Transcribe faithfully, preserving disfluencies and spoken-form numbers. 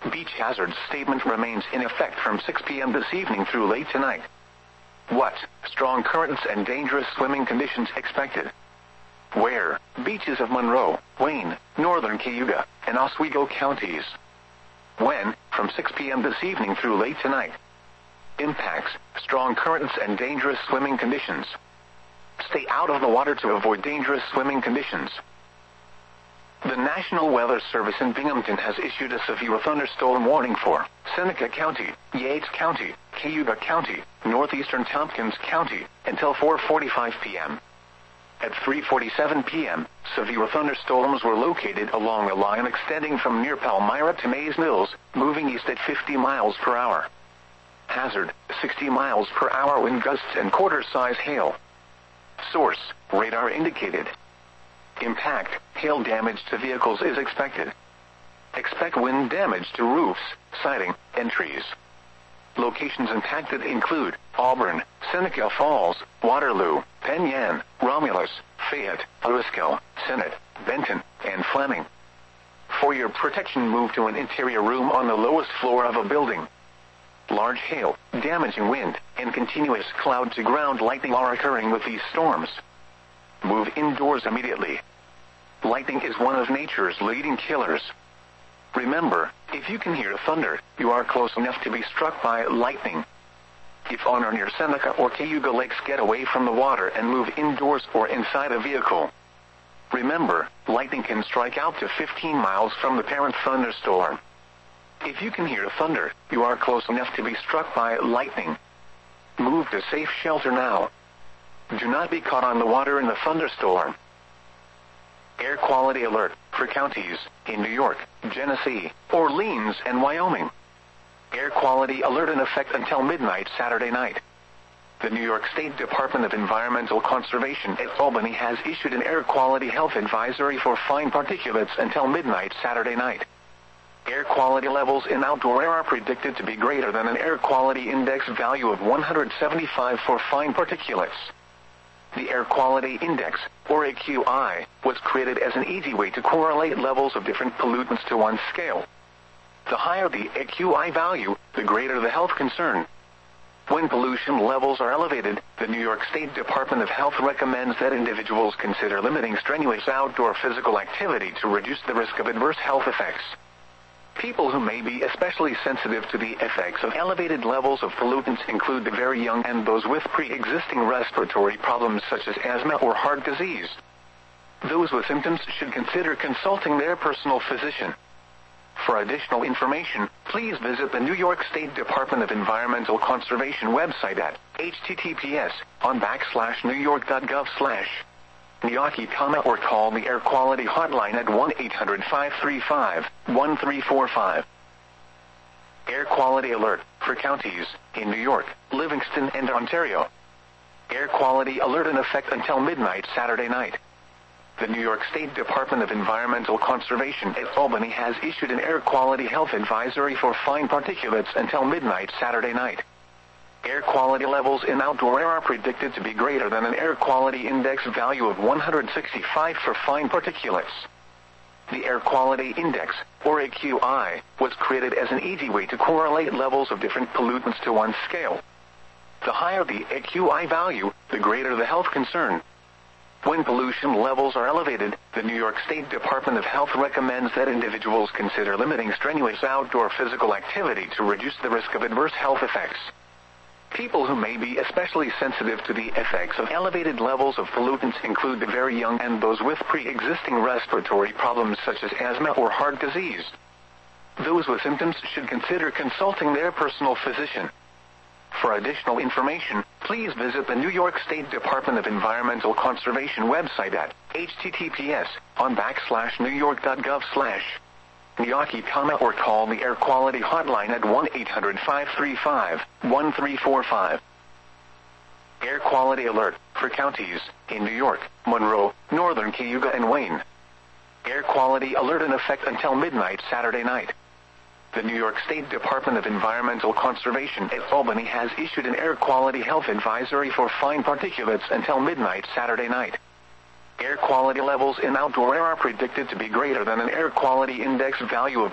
beach hazard statement remains in effect from six p m this evening through late tonight. What? Strong currents and dangerous swimming conditions expected. Where? Beaches of Monroe, Wayne, northern Cayuga, and Oswego counties. When? From six p m this evening through late tonight. Impacts: strong currents and dangerous swimming conditions. Stay out of the water to avoid dangerous swimming conditions. The National Weather Service in Binghamton has issued a severe thunderstorm warning for Seneca County, Yates County, Cayuga County, northeastern Tompkins County, until four forty-five p m At three forty-seven p m, severe thunderstorms were located along a line extending from near Palmyra to Mays Mills, moving east at fifty miles per hour. Hazard: sixty miles per hour wind gusts and quarter-size hail. Source: radar indicated. Impact: hail damage to vehicles is expected. Expect wind damage to roofs, siding, and trees. Locations impacted include Auburn, Seneca Falls, Waterloo, Penn Yan, Romulus, Fayette, Oriskell, Senate, Benton, and Fleming. For your protection, move to an interior room on the lowest floor of a building. Large hail, damaging wind, and continuous cloud-to-ground lightning are occurring with these storms. Move indoors immediately. Lightning is one of nature's leading killers. Remember, if you can hear thunder, you are close enough to be struck by lightning. If on or near Seneca or Cayuga lakes, get away from the water and move indoors or inside a vehicle. Remember, lightning can strike out to fifteen miles from the parent thunderstorm. If you can hear thunder, you are close enough to be struck by lightning. Move to safe shelter now. Do not be caught on the water in the thunderstorm. Air quality alert for counties in New York, Genesee, Orleans, and Wyoming. Air quality alert in effect until midnight Saturday night. The New York State Department of Environmental Conservation at Albany has issued an air quality health advisory for fine particulates until midnight Saturday night. Air quality levels in outdoor air are predicted to be greater than an air quality index value of one hundred seventy-five for fine particulates. The Air Quality Index, or A Q I, was created as an easy way to correlate levels of different pollutants to one scale. The higher the A Q I value, the greater the health concern. When pollution levels are elevated, the New York State Department of Health recommends that individuals consider limiting strenuous outdoor physical activity to reduce the risk of adverse health effects. People who may be especially sensitive to the effects of elevated levels of pollutants include the very young and those with pre-existing respiratory problems such as asthma or heart disease. Those with symptoms should consider consulting their personal physician. For additional information, please visit the New York State Department of Environmental Conservation website at h t t p s on backslash new york dot gov slash Niyaki, or call the Air Quality Hotline at one eight hundred five three five one three four five. Air quality alert for counties in New York, Livingston, and Ontario. Air quality alert in effect until midnight Saturday night. The New York State Department of Environmental Conservation at Albany has issued an air quality health advisory for fine particulates until midnight Saturday night. Air quality levels in outdoor air are predicted to be greater than an air quality index value of one hundred sixty-five for fine particulates. The Air Quality Index, or A Q I, was created as an easy way to correlate levels of different pollutants to one scale. The higher the A Q I value, the greater the health concern. When pollution levels are elevated, the New York State Department of Health recommends that individuals consider limiting strenuous outdoor physical activity to reduce the risk of adverse health effects. People who may be especially sensitive to the effects of elevated levels of pollutants include the very young and those with pre-existing respiratory problems such as asthma or heart disease. Those with symptoms should consider consulting their personal physician. For additional information, please visit the New York State Department of Environmental Conservation website at h t t p s on backslash new york dot gov slash Niyaki, or call the Air Quality Hotline at one eight hundred five three five one three four five. Air quality alert for counties in New York, Monroe, northern Cayuga, and Wayne. Air quality alert in effect until midnight Saturday night. The New York State Department of Environmental Conservation at Albany has issued an air quality health advisory for fine particulates until midnight Saturday night. Air quality levels in outdoor air are predicted to be greater than an air quality index value of